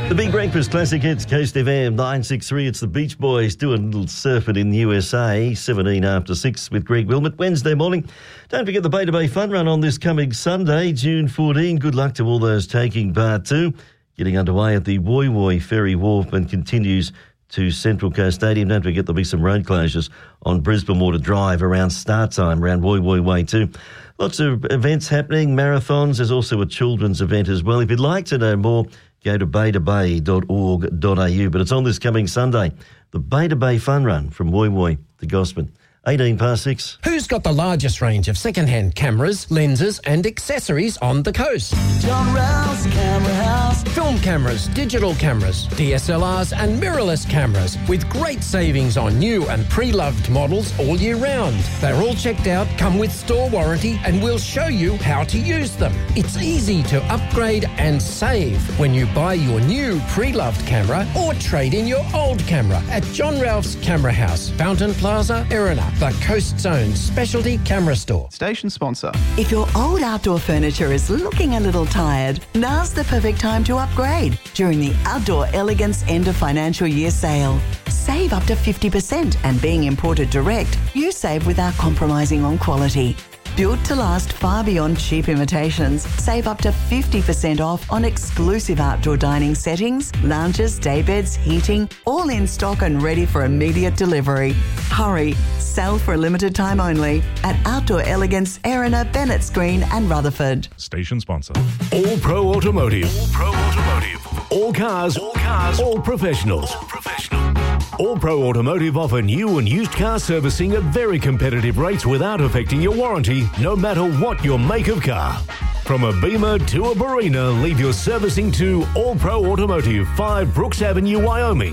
The Big Breakfast Classic hits Coast FM 963. It's the Beach Boys doing a little surfing in the USA, 17 after 6 with Greg Wilmot. Wednesday morning. Don't forget the Bay to Bay Fun Run on this coming Sunday, June 14. Good luck to all those taking part too. Getting underway at the Woy Woy Ferry Wharf and continues to Central Coast Stadium. Don't forget there'll be some road closures on Brisbane Water Drive around start time, around Woy Woy Way too. Lots of events happening, marathons. There's also a children's event as well. If you'd like to know more, go to baytobay.org.au. But it's on this coming Sunday, the Bay to Bay Fun Run from Woy Woy to Gosford. 18 past 6. Who's got the largest range of second-hand cameras, lenses and accessories on the coast? John Ralph's Camera House. Film cameras, digital cameras, DSLRs and mirrorless cameras with great savings on new and pre-loved models all year round. They're all checked out, come with store warranty and we'll show you how to use them. It's easy to upgrade and save when you buy your new pre-loved camera or trade in your old camera at John Ralph's Camera House, Fountain Plaza, Erina. The Coast Zone Specialty Camera Store. Station sponsor. If your old outdoor furniture is looking a little tired, now's the perfect time to upgrade during the Outdoor Elegance End of Financial Year sale. Save up to 50% and being imported direct, you save without compromising on quality. Built to last far beyond cheap imitations, save up to 50% off on exclusive outdoor dining settings, lounges, daybeds, heating, all in stock and ready for immediate delivery. Hurry, sell for a limited time only at Outdoor Elegance, Erina, Bennetts Green and Rutherford. Station sponsor. All Pro Automotive. All Pro Automotive. All cars. All cars. All professionals. All professional. All Pro Automotive offer new and used car servicing at very competitive rates without affecting your warranty, no matter what your make of car. From a Beamer to a Barina, leave your servicing to All Pro Automotive, 5 Brooks Avenue, Wyoming,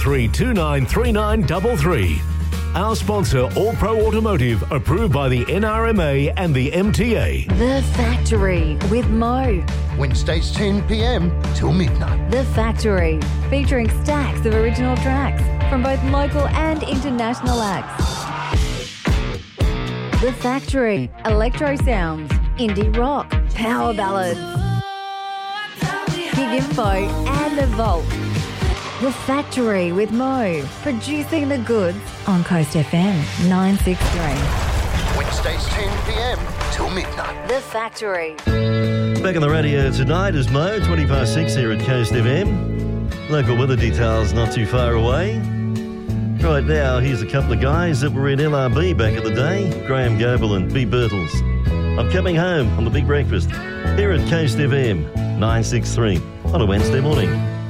43293933. Our sponsor, All Pro Automotive, approved by the NRMA and the MTA. The Factory with Mo. Wednesdays 10 p.m. till midnight. The Factory, featuring stacks of original tracks from both local and international acts. The Factory, electro sounds, indie rock, power ballads, big info and the vault. The Factory with Mo, producing the goods on Coast FM 963. Wednesdays 10 p.m. till midnight. The Factory. Back on the radio tonight is Mo, 20 past 6 here at Coast FM. Local weather details not too far away. Right now, here's a couple of guys that were in LRB back in the day, Graham Goble and B. Birtles. I'm coming home on the Big Breakfast here at Coast FM 963 on a Wednesday morning.